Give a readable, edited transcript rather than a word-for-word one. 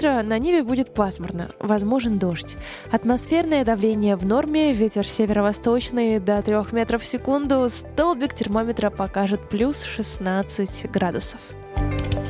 Завтра на небе будет пасмурно, возможен дождь. Атмосферное давление в норме, ветер северо-восточный до 3 метров в секунду, столбик термометра покажет плюс 16 градусов.